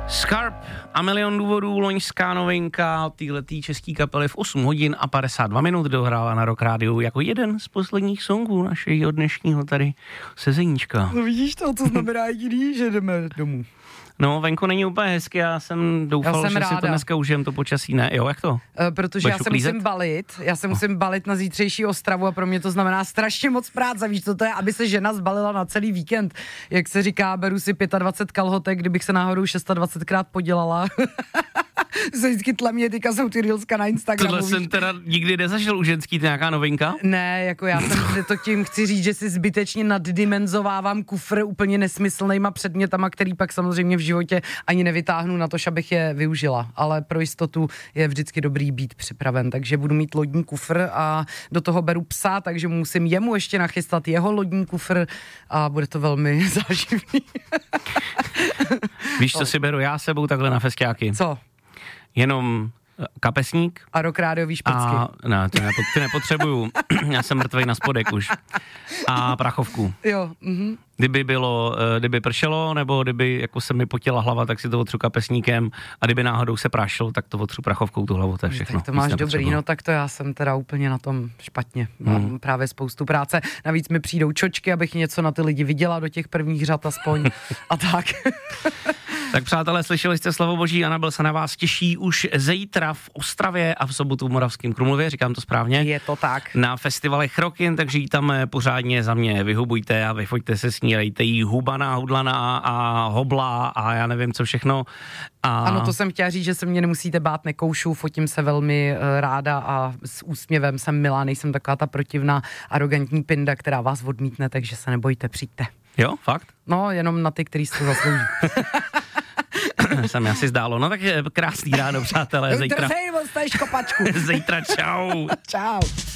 Scarp a Milion důvodů, loňská novinka téhletý český kapely v 8 hodin a 52 minut dohrála na Rock Rádiu jako jeden z posledních songů našeho dnešního tady sezeníčka. No vidíš to znamená jediný, že jdeme domů. No, venku není úplně hezky, já jsem doufal, že si to dneska užijem, to počasí, ne? Jo, jak to? Protože já se musím balit na zítřejší Ostravu a pro mě to znamená strašně moc práce, víš, co to je, aby se žena zbalila na celý víkend. Jak se říká, beru si 25 kalhotek, kdybych se náhodou 26krát podělala. Se vždycky tlemně, teďka jsou ty reelska na Instagramu. Tohle jsem teda nikdy nezažil u ženský, to nějaká novinka? Ne, jako já jsem to tím chci říct, že si zbytečně naddimenzovávám kufr úplně nesmyslnýma předmětama, který pak samozřejmě v životě ani nevytáhnu na to, abych je využila. Ale pro jistotu je vždycky dobrý být připraven, takže budu mít lodní kufr a do toho beru psa, takže musím jemu ještě nachystat jeho lodní kufr a bude to velmi záživný. Víš, co si beru já sebou takhle na festiáky? Co? Jenom kapesník. A Rock Rádiový špecky. Ne, ty nepotřebuju. Já jsem mrtvej na spodek už. A prachovku. Jo. Kdyby pršelo, nebo kdyby jako se mi potila hlava, tak si to otřu kapesníkem a kdyby náhodou se prašil, tak to otřu prachovkou tu hlavu, to je všechno. Tak to máš dobrý, no tak to já jsem teda úplně na tom špatně. Mám právě spoustu práce. Navíc mi přijdou čočky, abych něco na ty lidi viděla do těch prvních řad aspoň. A tak. Tak přátelé, slyšeli jste slovo boží, Anabel se na vás těší už zítra v Ostravě a v sobotu v Moravském Krumlově, říkám to správně? Je to tak. Na festivalech Rockin, takže ji tam pořádně za mě vyhubujte a vyfoďte se s ní, dejte jí hubaná, hudlaná a hobla a já nevím co všechno. Ano, to jsem chtěla říct, že se mě nemusíte bát, nekoušu, fotím se velmi ráda a s úsměvem jsem milá, nejsem taková ta protivná, arrogantní pinda, která vás odmítne, takže se nebojte, přijďte. Jo, fakt? No, jenom na ty, který si to zaslouží. Se mi asi zdálo. No tak krásný ráno, přátelé. Zítra. Zítra čau. Čau.